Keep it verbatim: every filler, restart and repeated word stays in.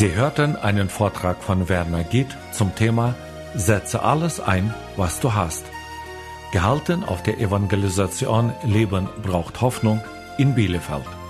Sie hörten einen Vortrag von Werner Gitt zum Thema Setze alles ein, was du hast. Gehalten auf der Evangelisation Leben braucht Hoffnung in Bielefeld.